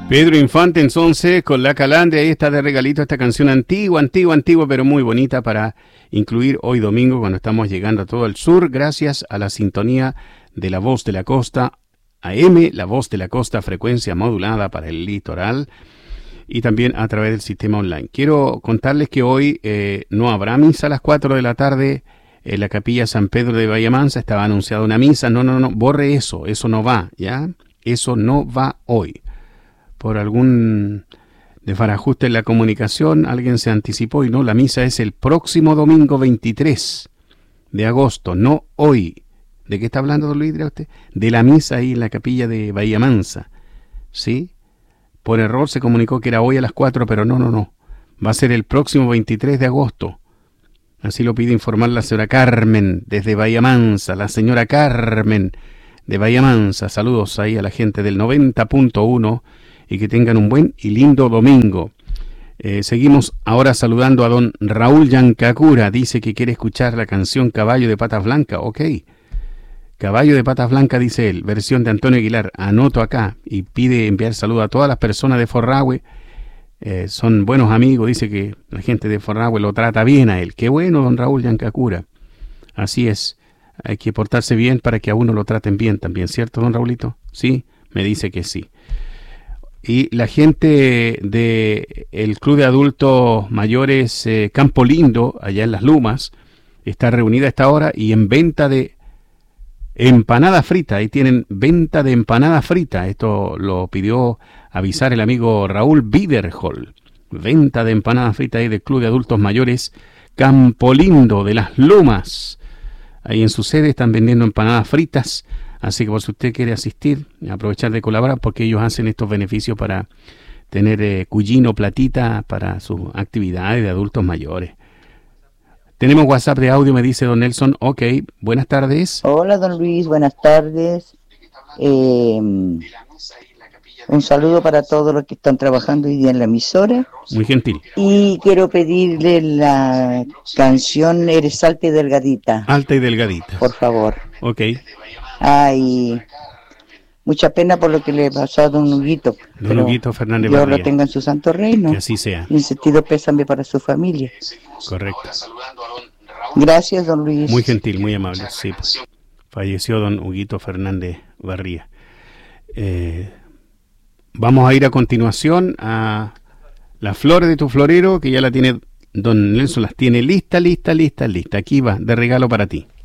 Pedro Infante en Sonce con La Calandria, ahí está de regalito esta canción antigua, pero muy bonita para incluir hoy domingo cuando estamos llegando a todo el sur, gracias a la sintonía de La Voz de la Costa, AM, La Voz de la Costa, frecuencia modulada para el litoral y también a través del sistema online. Quiero contarles que hoy no habrá misa a las 4 de la tarde en la capilla San Pedro de Bahía Mansa, estaba anunciada una misa, no, borre eso no va, ¿ya? Eso no va hoy. Por algún desbarajuste en la comunicación, alguien se anticipó y no, la misa es el próximo domingo 23 de agosto, no hoy. ¿De qué está hablando, don Luis, usted? De la misa ahí en la capilla de Bahía Mansa, ¿sí? Por error se comunicó que era hoy a las 4, pero no. Va a ser el próximo 23 de agosto. Así lo pide informar la señora Carmen desde Bahía Mansa, la señora Carmen de Bahía Mansa. Saludos ahí a la gente del 90.1. Y que tengan un buen y lindo domingo. Seguimos ahora saludando a don Raúl Yancacura. Dice que quiere escuchar la canción Caballo de Patas Blancas. Ok. Caballo de Patas Blancas, dice él, versión de Antonio Aguilar. Anoto acá y pide enviar saludos a todas las personas de Forrahue. Son buenos amigos. Dice que la gente de Forrahue lo trata bien a él. Qué bueno, don Raúl Yancacura. Así es. Hay que portarse bien para que a uno lo traten bien también. ¿Cierto, don Raulito? Sí, me dice que sí. Y la gente del Club de Adultos Mayores Campo Lindo, allá en Las Lumas, está reunida a esta hora y en venta de empanada frita. Ahí tienen venta de empanada frita. Esto lo pidió avisar el amigo Raúl Biderhol. Venta de empanada frita ahí del Club de Adultos Mayores Campo Lindo de Las Lumas. Ahí en su sede están vendiendo empanadas fritas. Así que por si usted quiere asistir, aprovechar de colaborar, porque ellos hacen estos beneficios para tener cuyino, platita para sus actividades de adultos mayores. Tenemos WhatsApp de audio, me dice don Nelson. Ok, buenas tardes. Hola don Luis, buenas tardes. Un saludo para todos los que están trabajando hoy día en la emisora. Muy gentil. Y quiero pedirle la canción Eres alta y delgadita. Alta y delgadita. Por favor. Ok. Ay, mucha pena por lo que le pasó a don Huguito. Don Huguito Fernández Dios Barría. lo tenga en su santo reino. Que así sea. Y en sentido pésame para su familia. Correcto. Gracias, don Luis. Muy gentil, muy amable. Sí, pues. Falleció don Huguito Fernández Barría. Vamos a ir a continuación a las flores de tu florero, que ya la tiene don Nelson, las tiene lista. Aquí va, de regalo para ti.